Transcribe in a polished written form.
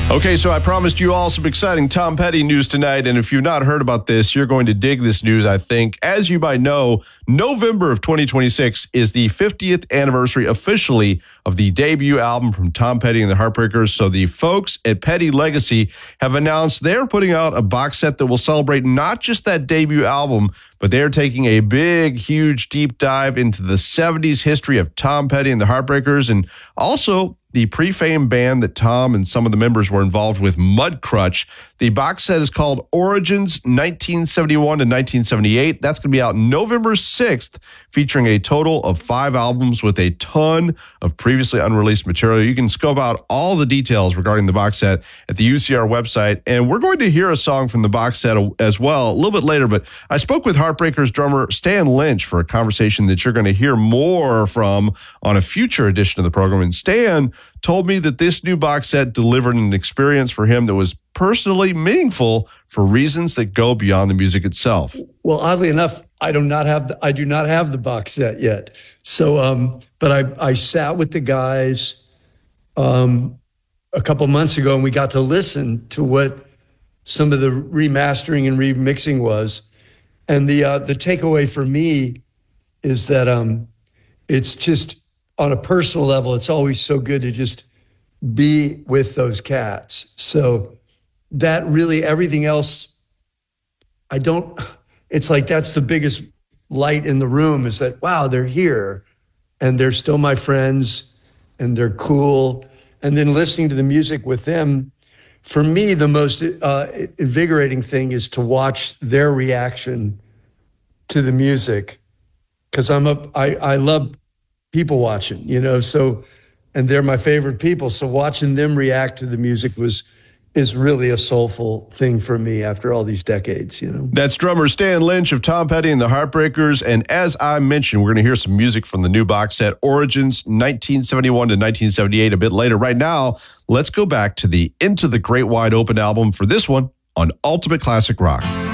Okay, so I promised you all some exciting Tom Petty news tonight, and if you've not heard about this, you're going to dig this news, I think. As you might know, November of 2026 is the 50th anniversary officially of the debut album from Tom Petty and the Heartbreakers, so the folks at Petty Legacy have announced they're putting out a box set that will celebrate not just that debut album, but they're taking a big, huge, deep dive into the 70s history of Tom Petty and the Heartbreakers, and also the pre-fame band that Tom and some of the members were involved with, Mudcrutch. The box set is called Origins 1971 to 1978. That's going to be out November 6th, featuring a total of 5 albums with a ton of previously unreleased material. You can scope out all the details regarding the box set at the UCR website, and we're going to hear a song from the box set as well a little bit later, but I spoke with Heartbreakers drummer Stan Lynch for a conversation that you're going to hear more from on a future edition of the program, and Stan told me that this new box set delivered an experience for him that was personally meaningful for reasons that go beyond the music itself. Well, oddly enough, I do not have the box set yet. So, but I sat with the guys a couple months ago, and we got to listen to what some of the remastering and remixing was. And the takeaway for me is that it's just, on a personal level, it's always so good to just be with those cats. So that really, everything else, it's like that's the biggest light in the room, is that, wow, they're here and they're still my friends and they're cool. And then listening to the music with them, for me, the most invigorating thing is to watch their reaction to the music. Because I love people watching, so, and they're my favorite people. So watching them react to the music is really a soulful thing for me after all these decades, That's drummer Stan Lynch of Tom Petty and the Heartbreakers. And as I mentioned, we're going to hear some music from the new box set, Origins 1971 to 1978, a bit later. Right now, let's go back to the Into the Great Wide Open album for this one on Ultimate Classic Rock.